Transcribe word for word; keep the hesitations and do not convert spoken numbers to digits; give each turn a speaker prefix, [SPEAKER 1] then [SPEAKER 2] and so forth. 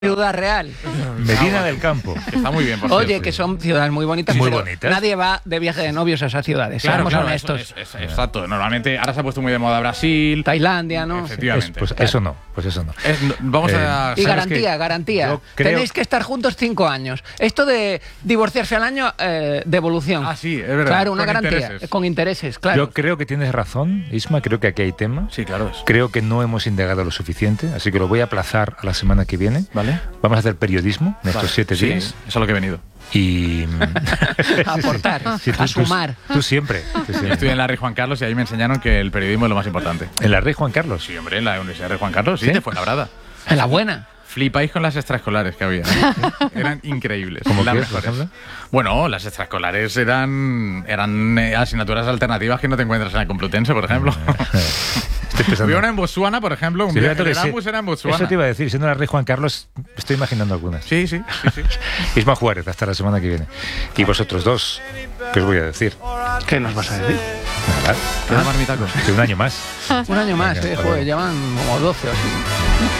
[SPEAKER 1] Ciudad Real.
[SPEAKER 2] Medina del Campo.
[SPEAKER 3] Está muy bien, por
[SPEAKER 1] Oye,
[SPEAKER 3] cierto.
[SPEAKER 1] que son ciudades muy bonitas.
[SPEAKER 2] Muy
[SPEAKER 1] pero
[SPEAKER 2] bonitas.
[SPEAKER 1] Nadie va de viaje de novios a esas ciudades.
[SPEAKER 3] Claro,
[SPEAKER 1] Seamos
[SPEAKER 3] claro,
[SPEAKER 1] honestos.
[SPEAKER 3] eso es- es- exacto. Normalmente ahora se ha puesto muy de moda Brasil.
[SPEAKER 1] Tailandia, ¿no?
[SPEAKER 2] Es-
[SPEAKER 3] Efectivamente.
[SPEAKER 2] pues
[SPEAKER 3] Claro.
[SPEAKER 2] eso no, pues eso no.
[SPEAKER 3] Es- no- vamos
[SPEAKER 2] Eh,
[SPEAKER 3] a...
[SPEAKER 1] Y
[SPEAKER 2] ¿sabes
[SPEAKER 1] garantía,
[SPEAKER 2] qué?
[SPEAKER 1] garantía.
[SPEAKER 2] Yo creo-
[SPEAKER 1] Tenéis que estar juntos cinco años. Esto de divorciarse al año, eh, devolución.
[SPEAKER 3] Ah, sí, es verdad.
[SPEAKER 1] Claro, una
[SPEAKER 3] Con
[SPEAKER 1] garantía.
[SPEAKER 3] intereses.
[SPEAKER 1] Con intereses, claro.
[SPEAKER 2] Yo creo que tienes razón, Isma, creo que aquí hay tema.
[SPEAKER 3] Sí, claro. es-
[SPEAKER 2] Creo que no hemos indagado lo suficiente, así que lo voy a aplazar a la semana que viene.
[SPEAKER 3] ¿Vale?
[SPEAKER 2] Vamos a hacer periodismo en estos
[SPEAKER 3] Vale.
[SPEAKER 2] siete
[SPEAKER 3] Sí,
[SPEAKER 2] días.
[SPEAKER 3] eso es a lo que he venido.
[SPEAKER 2] Y...
[SPEAKER 1] A aportar,
[SPEAKER 2] Sí, tú-
[SPEAKER 1] a
[SPEAKER 2] tú-
[SPEAKER 1] sumar.
[SPEAKER 2] Tú siempre. tú siempre.
[SPEAKER 3] Yo estudié en la Rey Juan Carlos y ahí me enseñaron que el periodismo es lo más importante.
[SPEAKER 2] ¿En la Rey Juan Carlos?
[SPEAKER 3] Sí, hombre, en la Universidad Rey Juan Carlos. Sí,
[SPEAKER 2] ¿Sí?
[SPEAKER 3] de Fuenlabrada.
[SPEAKER 1] En la buena.
[SPEAKER 3] Flipáis con las extraescolares que había. ¿eh? Eran increíbles.
[SPEAKER 2] ¿Cómo
[SPEAKER 3] las
[SPEAKER 2] qué, por
[SPEAKER 3] mejores.
[SPEAKER 2] ejemplo?
[SPEAKER 3] Bueno, las extraescolares eran, eran eh, asignaturas alternativas que no te encuentras en la Complutense, por ejemplo.
[SPEAKER 2] Estoy pensando.
[SPEAKER 3] Había una en Botswana, por ejemplo. Un
[SPEAKER 2] Sí,
[SPEAKER 3] viaje
[SPEAKER 2] fíjate
[SPEAKER 3] de
[SPEAKER 2] que sí.
[SPEAKER 3] Erasmus era en Botswana.
[SPEAKER 2] Eso te iba a decir, siendo la Rey Juan Carlos, estoy imaginando algunas.
[SPEAKER 3] Sí, sí, sí, sí.
[SPEAKER 2] Isma Juárez, hasta la semana que viene. Y vosotros dos, ¿qué os voy a decir?
[SPEAKER 1] ¿Qué nos vas a decir?
[SPEAKER 2] Nada,
[SPEAKER 3] Queda marmitacos.
[SPEAKER 2] que un año más.
[SPEAKER 1] Un año más,
[SPEAKER 2] Venga,
[SPEAKER 1] eh,
[SPEAKER 2] hasta
[SPEAKER 1] joder,
[SPEAKER 2] luego.
[SPEAKER 1] llevan como doce o así.